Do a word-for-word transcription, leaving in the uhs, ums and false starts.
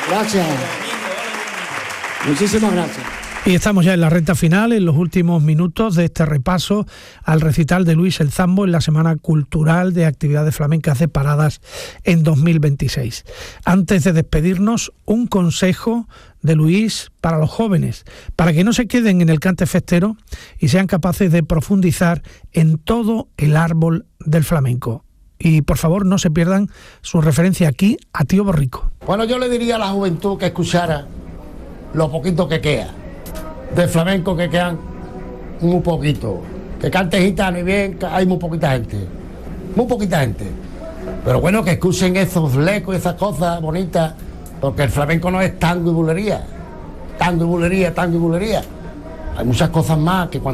Gracias. Muchísimas gracias. Y estamos ya en la recta final, en los últimos minutos de este repaso al recital de Luis El Zambo en la Semana Cultural de Actividades Flamencas de Paradas en dos mil veintiséis. Antes de despedirnos, un consejo de Luis para los jóvenes, para que no se queden en el cante festero y sean capaces de profundizar en todo el árbol del flamenco. Y por favor no se pierdan su referencia aquí a Tío Borrico. Bueno, yo le diría a la juventud que escuchara lo poquito que queda de flamenco, que quedan muy poquito, que cante gitano y bien, hay muy poquita gente, muy poquita gente, pero bueno, que escuchen esos flecos y esas cosas bonitas, porque el flamenco no es tango y bulería, tango y bulería, tango y bulería, hay muchas cosas más que cuando